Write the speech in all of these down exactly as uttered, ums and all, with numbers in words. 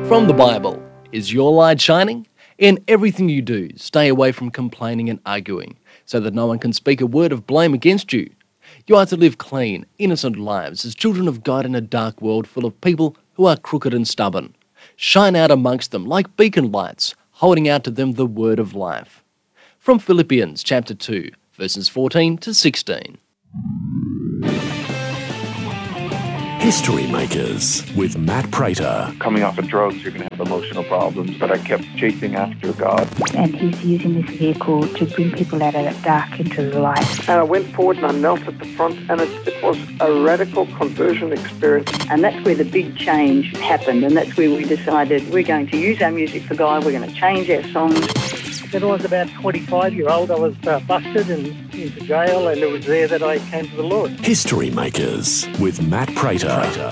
From the Bible, is your light shining? In everything you do, stay away from complaining and arguing, so that no one can speak a word of blame against you. You are to live clean, innocent lives as children of God in a dark world full of people who are crooked and stubborn. Shine out amongst them like beacon lights, holding out to them the word of life. From Philippians chapter two, verses fourteen to sixteen. History Makers with Matt Prater. Coming off of drugs, you're going to have emotional problems, but I kept chasing after God. And he's using this vehicle to bring people out of that dark into the light. And I went forward and I knelt at the front, and it, it was a radical conversion experience. And that's where the big change happened, and that's where we decided we're going to use our music for God, we're going to change our songs. When I was about twenty-five year old, I was uh, busted and into jail, and it was there that I came to the Lord. History Makers with Matt Prater.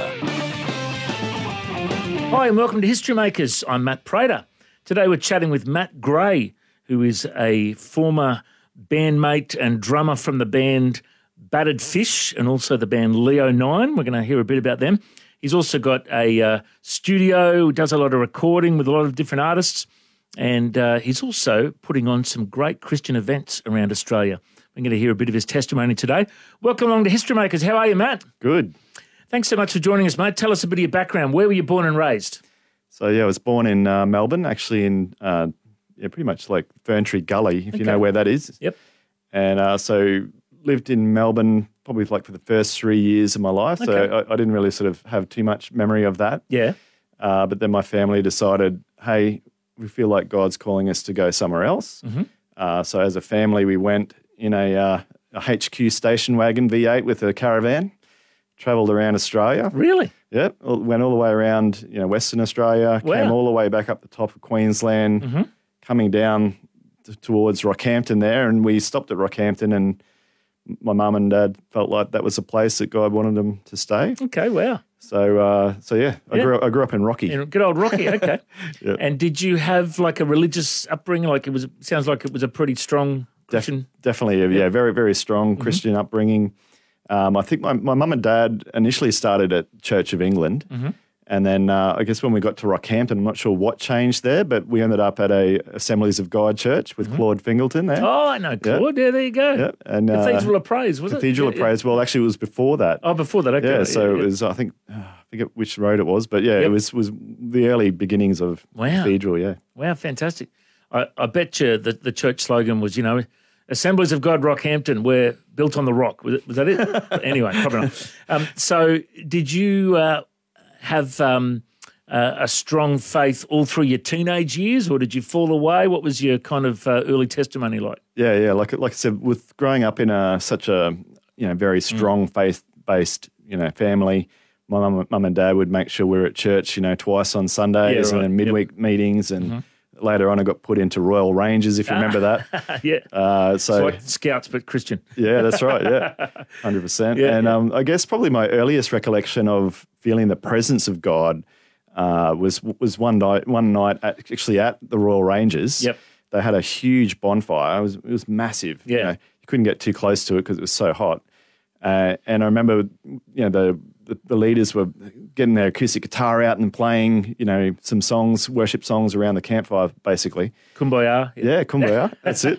Hi and welcome to History Makers. I'm Matt Prater. Today we're chatting with Matt Gray, who is a former bandmate and drummer from the band Battered Fish and also the band Leo Nine. We're going to hear a bit about them. He's also got a uh, studio, does a lot of recording with a lot of different artists. And uh, he's also putting on some great Christian events around Australia. We're going to hear a bit of his testimony today. Welcome along to History Makers. How are you, Matt? Good. Thanks so much for joining us, mate. Tell us a bit of your background. Where were you born and raised? So, yeah, I was born in uh, Melbourne, actually in uh, yeah, pretty much like Ferntree Gully, if Okay. you know where that is. Yep. And uh, so lived in Melbourne probably like for the first three years of my life. So Okay. I, I didn't really sort of have too much memory of that. Yeah. Uh, but then my family decided, hey, we feel like God's calling us to go somewhere else. Mm-hmm. Uh, so as a family, we went in a, uh, a H Q station wagon V eight with a caravan, travelled around Australia. Really? Yep, went all the way around, you know, Western Australia, Wow. came all the way back up the top of Queensland, Mm-hmm. coming down t- towards Rockhampton there, and we stopped at Rockhampton, and my mum and dad felt like that was a place that God wanted them to stay. Okay, wow. So, uh, so yeah, I Yeah. grew I grew up in Rocky. Yeah, good old Rocky, okay. Yep. And did you have like a religious upbringing? Like it was, sounds like it was a pretty strong Def- Christian. definitely, yeah, yeah, very very strong Christian upbringing. Um, I think my my mum and dad initially started at Church of England. Mm-hmm. And then uh, I guess when we got to Rockhampton, I'm not sure what changed there, but we ended up at a Assemblies of God church with Claude Fingleton there. Oh, I know, Claude. Yeah, there you go. Yeah, and uh, Cathedral of Praise, was Cathedral it? of Yeah, Praise. Well, actually, it was before that. yeah. Oh, before that, okay. yeah, so yeah. it was. I think uh, I forget which road it was, but yeah, Yep. it was was the early beginnings of Wow. Cathedral. Yeah, Wow, fantastic. I, I bet you that the church slogan was, you know, Assemblies of God Rockhampton, we're built on the rock. Was, it, was that it? Anyway, probably not. Um, so did you uh, have um, uh, a strong faith all through your teenage years, or did you fall away? What was your kind of uh, early testimony like? yeah, yeah. Like like I said, with growing up in a such a you know very strong faith based you know family. My mum, mum and dad would make sure we were at church, you know, twice on Sundays Yeah, right. and then midweek meetings, and later on I got put into Royal Rangers, if you remember that. yeah. Uh, It's so like Scouts, but Christian. yeah, that's right. Yeah, one hundred percent. Yeah, And yeah. um, I guess probably my earliest recollection of feeling the presence of God uh, was was one night. One night, at, actually at the Royal Rangers. Yep. They had a huge bonfire. It was it was massive. Yeah. You know, you couldn't get too close to it because it was so hot. Uh, and I remember, you know, the, the the leaders were getting their acoustic guitar out and playing, you know, some songs, worship songs around the campfire, basically. Kumbaya. Yeah, kumbaya. That's it.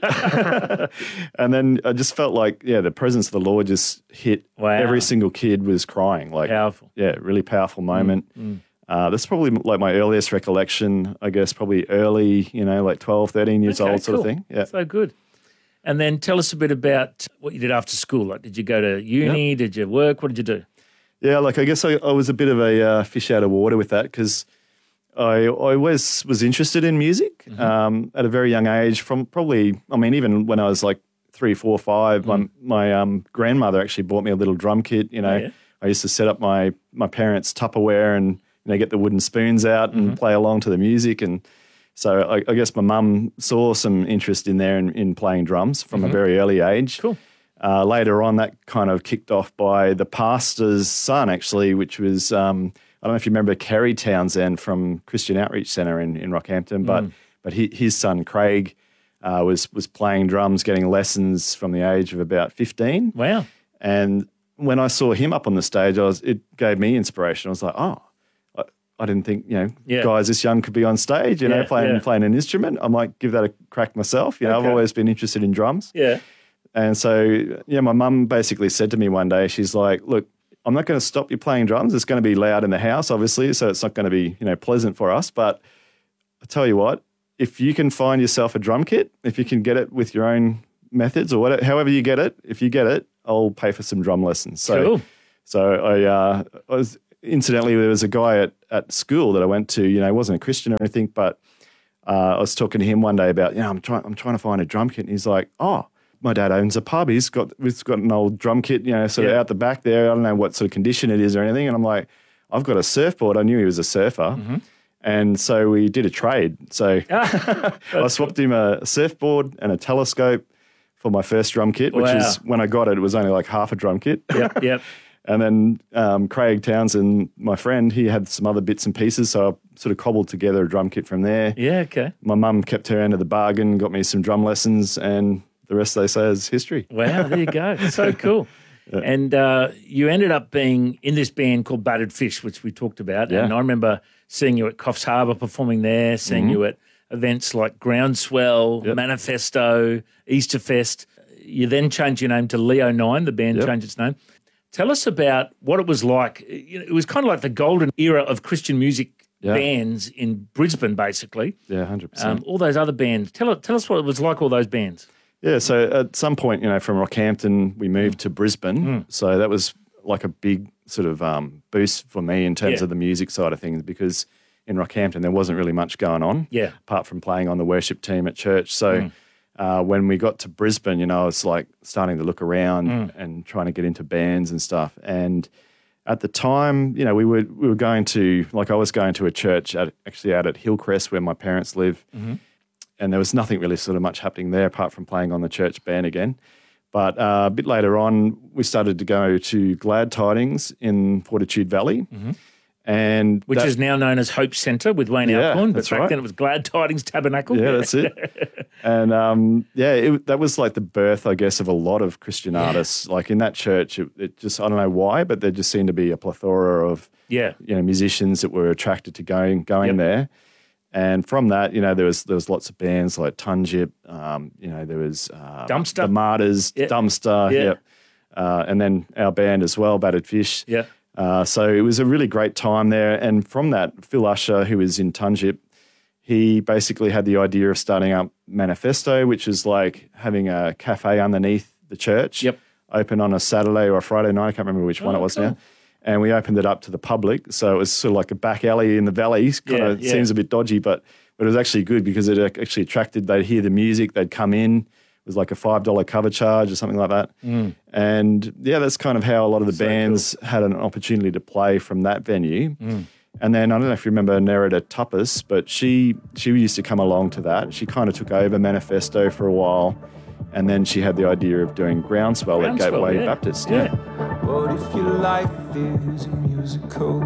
And then I just felt like, yeah, the presence of the Lord just hit. Wow. Every single kid was crying. Like, Powerful. yeah, really powerful moment. Uh, that's probably like my earliest recollection, I guess, probably early, you know, like twelve, thirteen years Okay, old sort cool. of thing. Yeah. So good. And then tell us a bit about what you did after school. Like, did you go to uni? Did you work? What did you do? Yeah, like I guess I, I was a bit of a uh, fish out of water with that because I, I always was interested in music um, at a very young age. From probably, I mean, even when I was like three, four, five, my my um, grandmother actually bought me a little drum kit. You know, Oh, yeah. I used to set up my my parents' Tupperware and you know get the wooden spoons out and play along to the music. And so I, I guess my mum saw some interest in there in, in playing drums from a very early age. Cool. Uh, later on, that kind of kicked off by the pastor's son, actually, which was, um, I don't know if you remember Kerry Townsend from Christian Outreach Centre in, in Rockhampton, but but he, his son, Craig, uh, was was playing drums, getting lessons from the age of about fifteen. Wow. And when I saw him up on the stage, I was it gave me inspiration. I was like, oh, I, I didn't think, you know, Yeah. guys this young could be on stage, you know, Yeah, playing yeah. playing an instrument. I might give that a crack myself. You know, Okay. I've always been interested in drums. Yeah. And so, yeah, my mum basically said to me one day, she's like, look, I'm not going to stop you playing drums. It's going to be loud in the house, obviously, so it's not going to be, you know, pleasant for us. But I tell you what, if you can find yourself a drum kit, if you can get it with your own methods or whatever, however you get it, if you get it, I'll pay for some drum lessons. So, Cool. so I, uh, I was, incidentally, there was a guy at, at school that I went to, you know, he wasn't a Christian or anything, but uh, I was talking to him one day about, you know, I'm trying, I'm trying to find a drum kit. And he's like, oh, my dad owns a pub. He's got, he's got an old drum kit, you know, sort Yeah. of out the back there. I don't know what sort of condition it is or anything. And I'm like, I've got a surfboard. I knew he was a surfer. Mm-hmm. And so we did a trade. So I swapped him a surfboard and a telescope for my first drum kit, which Wow. is, when I got it, it was only like half a drum kit. Yep. Yep. And then um, Craig Townsend, my friend, he had some other bits and pieces. So I sort of cobbled together a drum kit from there. Yeah. Okay. My mum kept her end of the bargain, got me some drum lessons, and the rest, they say, is history. Wow, there you go. So cool. And uh, you ended up being in this band called Battered Fish, which we talked about. Yeah. And I remember seeing you at Coffs Harbour performing there, seeing you at events like Groundswell, Yep. Manifesto, Easterfest. You then changed your name to Leo Nine. The band Yep. changed its name. Tell us about what it was like. You know, it was kind of like the golden era of Christian music Yeah. bands in Brisbane, basically. Yeah, one hundred percent. Um, all those other bands. Tell, tell us what it was like, all those bands. Yeah, so at some point, you know, from Rockhampton, we moved to Brisbane. Mm. So that was like a big sort of um, boost for me in terms Yeah. of the music side of things, because in Rockhampton there wasn't really much going on, Yeah. apart from playing on the worship team at church. So Mm. uh, when we got to Brisbane, you know, I was like starting to look around Mm. and trying to get into bands and stuff. And at the time, you know, we were we were going to, like I was going to a church at, actually out at Hillcrest where my parents live. Mm-hmm. And there was nothing really sort of much happening there apart from playing on the church band again. But uh, a bit later on, we started to go to Glad Tidings in Fortitude Valley. And Which that- is now known as Hope Centre with Wayne Yeah, Alcorn, but that's back right. then it was Glad Tidings Tabernacle. Yeah, that's it. And um, yeah, it, that was like the birth, I guess, of a lot of Christian artists. Like in that church, it, it just, I don't know why, but there just seemed to be a plethora of, Yeah. you know, musicians that were attracted to going going Yep. there. And from that, you know, there was there was lots of bands like Tunjip, um, you know, there was uh, Dumpster. the Martyrs, Yeah. Dumpster, Yeah. yep. Uh, and then our band as well, Battered Fish. Yeah. Uh, so it was a really great time there. And from that, Phil Usher, who was in Tunjip, he basically had the idea of starting up Manifesto, which is like having a cafe underneath the church, Yep. open on a Saturday or a Friday night. I can't remember which one Oh, it was cool. now. And we opened it up to the public. So it was sort of like a back alley in the valley. Kind Yeah, of yeah. seems a bit dodgy, but, but it was actually good because it actually attracted, they'd hear the music, they'd come in. It was like a five dollar cover charge or something like that. Mm. And yeah, that's kind of how a lot of the So bands had an opportunity to play from that venue. Mm. And then I don't know if you remember Nerida Tuppis, but she she used to come along to that. She kind of took over Manifesto for a while. And then she had the idea of doing Groundswell, Groundswell, at Gateway yeah. Baptist. Yeah. What if your life is a musical?